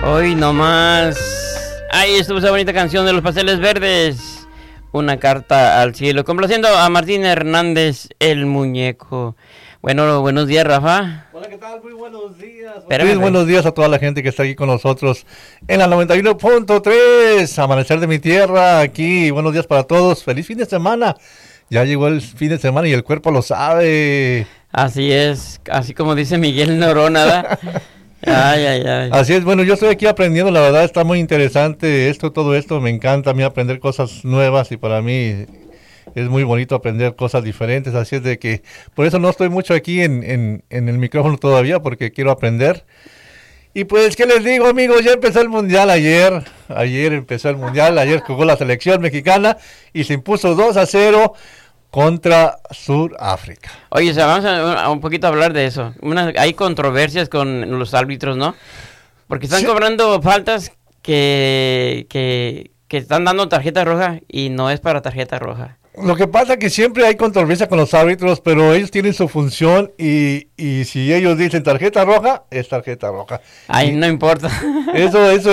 Hoy nomás. Ahí estuvo esa bonita canción de los Pasteles Verdes. Una carta al cielo. Complaciendo a Martín Hernández, el muñeco. Bueno, buenos días, Rafa. Hola, ¿qué tal? Muy buenos días. Buenos días a toda la gente que está aquí con nosotros en la 91.3, Amanecer de mi Tierra, aquí. Buenos días para todos. Feliz fin de semana. Ya llegó el fin de semana y el cuerpo lo sabe. Así es, así como dice Miguel Norona, ¿verdad? Ay. Así es, bueno, yo estoy aquí aprendiendo, la verdad está muy interesante todo esto, me encanta a mí aprender cosas nuevas y para mí es muy bonito aprender cosas diferentes, así es de que por eso no estoy mucho aquí en el micrófono todavía porque quiero aprender. Y pues, ¿qué les digo, amigos? Ya empezó el Mundial ayer empezó el Mundial, ayer jugó la selección mexicana y se impuso 2-0 contra Sudáfrica. Oye, o sea, vamos a un poquito a hablar de eso. Hay controversias con los árbitros, ¿no? Porque están cobrando faltas que están dando tarjeta roja y no es para tarjeta roja. Lo que pasa es que siempre hay controversia con los árbitros, pero ellos tienen su función y si ellos dicen tarjeta roja, es tarjeta roja. Ahí no importa. Eso es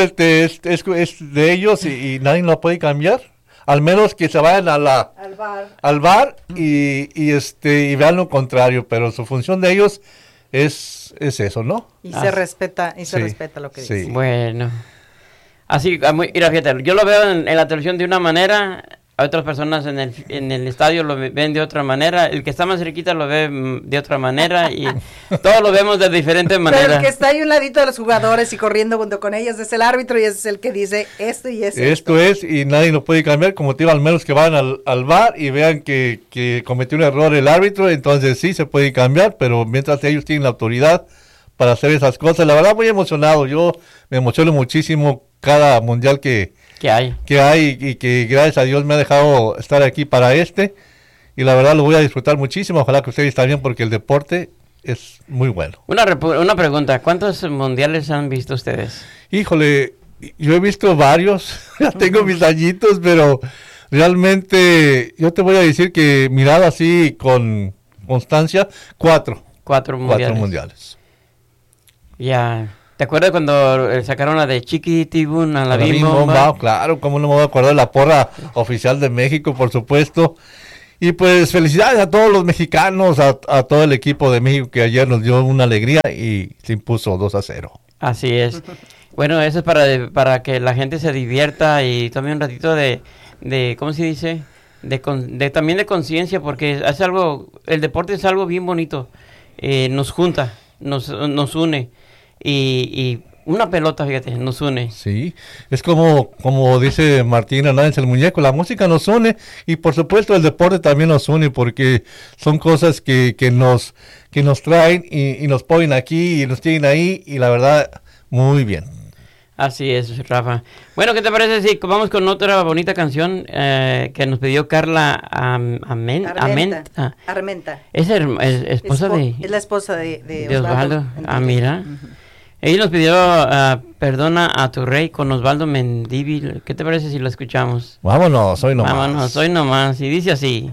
de ellos y nadie lo puede cambiar. Al menos que se vayan al bar y vean lo contrario, pero su función de ellos es eso, ¿no? Y se respeta lo que dice. Bueno, así, mira, fíjate, yo lo veo en la televisión de una manera, a otras personas en el estadio lo ven de otra manera, el que está más cerquita lo ve de otra manera y todos lo vemos de diferentes maneras. Pero el que está ahí un ladito de los jugadores y corriendo junto con ellos es el árbitro y es el que dice esto y es esto. Es, y nadie lo puede cambiar, como te digo, al menos que vayan al bar y vean que cometió un error el árbitro, entonces sí se puede cambiar, pero mientras ellos tienen la autoridad para hacer esas cosas, la verdad muy emocionado, yo me emociono muchísimo cada mundial que hay y que gracias a Dios me ha dejado estar aquí para y la verdad lo voy a disfrutar muchísimo, ojalá que ustedes también porque el deporte es muy bueno. Una pregunta, ¿cuántos mundiales han visto ustedes? Híjole, yo he visto varios, ya tengo mis añitos, pero realmente yo te voy a decir que mirado así con constancia, cuatro mundiales. Ya. ¿Te acuerdas cuando sacaron la de Chiquitibum a la Bim Bomba? Claro, cómo no me voy a acordar de la porra oficial de México, por supuesto. Y pues felicidades a todos los mexicanos, a todo el equipo de México que ayer nos dio una alegría y se impuso 2-0. Así es. Bueno, eso es para que la gente se divierta y tome un ratito de ¿cómo se dice? También de conciencia, porque hace algo, el deporte es algo bien bonito. Nos junta, nos une. Y una pelota, fíjate, nos une. Sí, es como dice Martín Hernández, el muñeco, la música nos une y por supuesto el deporte también nos une porque son cosas que nos traen y nos ponen aquí y nos tienen ahí y la verdad, muy bien. Así es, Rafa. Bueno, ¿qué te parece si vamos con otra bonita canción que nos pidió Carla Armenta? Es esposa de... Es la esposa de Osvaldo. Mira. Ella nos pidió Perdona a tu rey con Osvaldo Mendívil. ¿Qué te parece si lo escuchamos? Vámonos, hoy nomás. Y dice así.